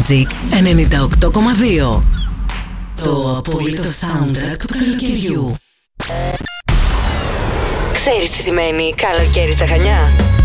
Magic 98,2. Το απόλυτο soundtrack του καλοκαιριού. Ξέρεις τι σημαίνει καλοκαίρι στα Χανιά?